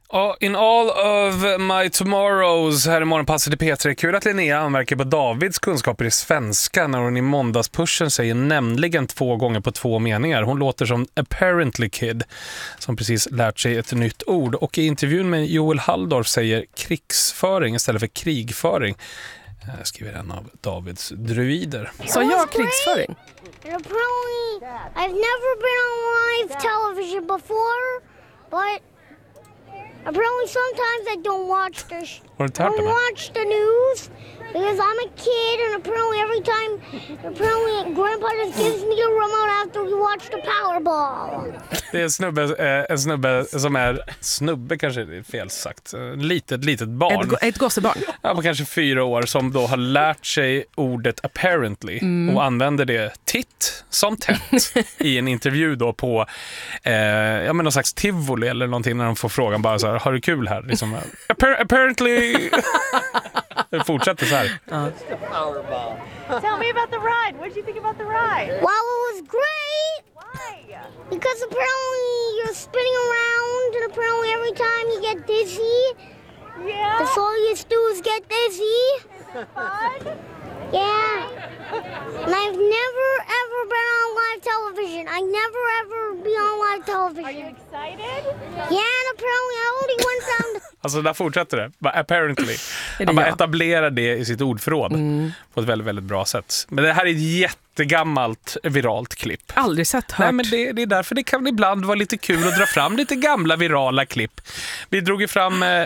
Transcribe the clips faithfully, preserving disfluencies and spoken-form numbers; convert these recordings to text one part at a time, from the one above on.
Oh, in all of my tomorrows här i morgonpasset i P tre. Kul att Linnea anmärker på Davids kunskaper i svenska när hon i måndagspushen säger nämligen två gånger på två meningar. Hon låter som apparently kid som precis lärt sig ett nytt ord. Och i intervjun med Joel Halldorf säger krigsföring istället för krigföring. Jag skriver en av Davids druider. Så jag krigsföring? I've never been on live television before, but apparently sometimes I don't watch the sh- I don't watch the news because I'm a kid, and apparently every time apparently Grandpa just gives me a remote after we watch the Powerball. Det är en snubbe, eh, en snubbe som är snubbe kanske är fel sagt. Litet litet barn. Ett, ett gossebarn. Ja, på kanske fyra år som då har lärt sig ordet apparently mm. och använder det titt som tätt i en intervju då på eh, ja men någon slags tivoli eller någonting när de får frågan bara så här, har du kul här? Liksom, Appar- apparently det fortsätter så här. Uh. Tell me about the ride. What did you think about the ride? Well, it was great. Why? Because apparently you're spinning around, and apparently every time you get dizzy, Yeah. that's all you do is get dizzy. Fun? Yeah. And I've never ever been on live television. I never ever be on live television. Are you excited? Yeah, and apparently I only went down to... Alltså där fortsätter det. Bara apparently. Han bara etablerar det i sitt ordförråd mm. på ett väldigt, väldigt bra sätt. Men det här är ett jättegammalt viralt klipp. Aldrig sett, hört. Nej, men det, det är därför det kan ibland vara lite kul att dra fram lite gamla virala klipp. Vi drog ju fram eh,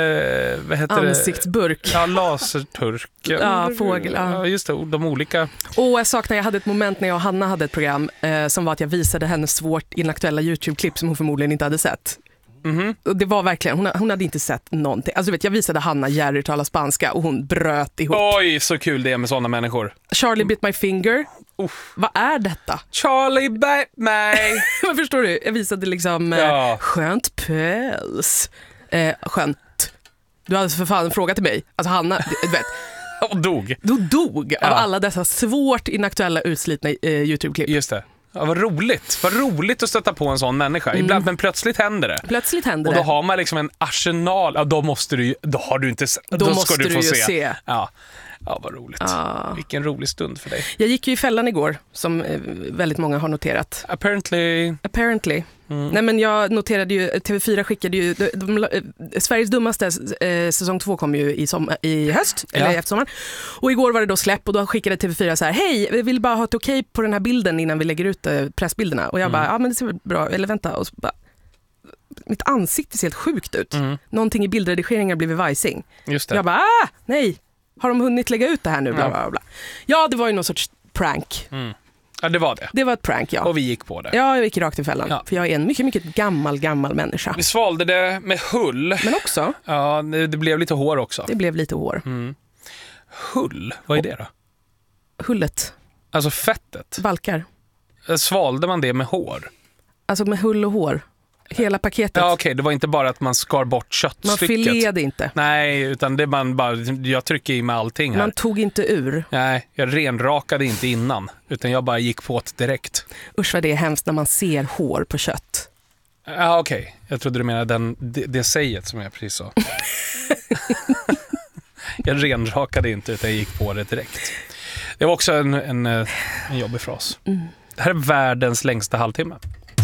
vad heter ansiktsburk. Det? Ja, laserturk. Ja, fågel. Ja. Ja, just det, de olika. Och jag saknar, jag hade ett moment när jag och Hanna hade ett program eh, som var att jag visade henne svårt inaktuella YouTube-klipp som hon förmodligen inte hade sett. Mm-hmm. Och det var verkligen, hon, hon hade inte sett någonting. Alltså vet, jag visade Hanna Jerry tala spanska och hon bröt ihop. Oj, så kul det är med sådana människor. Charlie bit my finger. Uff. Vad är detta? Charlie bit mig. Men förstår du, jag visade liksom ja. eh, skönt päls. Eh, skönt. Du hade för fan en fråga till mig. Alltså Hanna, du vet. Och dog. Du dog ja. Av alla dessa svårt inaktuella utslitna eh, YouTube-klipp. Just det. Ja, vad roligt. Vad roligt att stöta på en sån människa. Mm. Ibland, men plötsligt händer det. Plötsligt händer det. Och då det. har man liksom en arsenal. Ja, då måste du ju, då har du inte då, då ska måste du få du ju se. se. Ja. Ja, vad roligt. Ah. Vilken rolig stund för dig. Jag gick ju i fällan igår, som eh, väldigt många har noterat. Apparently. Apparently. Mm. Nej, men jag noterade ju, T V fyra skickade ju, de, de, de, Sveriges dummaste eh, säsong två kom ju i, som, i höst, ja. Eller efter sommaren. Och igår var det då släpp och då skickade T V fyra så här: hej, vi vill bara ha ett okej på den här bilden innan vi lägger ut eh, pressbilderna. Och jag mm. bara, ja men det ser väl bra, eller vänta. Och så bara, mitt ansikte ser helt sjukt ut. Mm. Någonting i bildredigeringen har blivit vajsing. Just det. Jag bara, ah, nej. Har de hunnit lägga ut det här nu? Bla, bla, bla. Ja, det var ju någon sorts prank. Mm. Ja, det var det. Det var ett prank, ja. Och vi gick på det. Ja, jag gick rakt i fällan. Ja. För jag är en mycket, mycket gammal, gammal människa. Vi svalde det med hull. Men också? Ja, det, det blev lite hår också. Det blev lite hår. Mm. Hull, vad är det då? Hullet. Alltså fettet? Valkar. Svalde man det med hår? Alltså med hull och hår. Hela paketet. Ja, okej. Okay. Det var inte bara att man skar bort köttstycket. Man filéade inte. Nej, utan det man bara, jag trycker i med allting här. Man tog inte ur. Nej, jag renrakade inte innan. Utan jag bara gick på det direkt. Usch vad det är hemskt när man ser hår på kött. Ja, okej. Okay. Jag trodde du menade den, det, det säget som jag precis sa. Jag renrakade inte utan jag gick på det direkt. Det var också en, en, en jobbig fras. Mm. Det här är världens längsta halvtimme.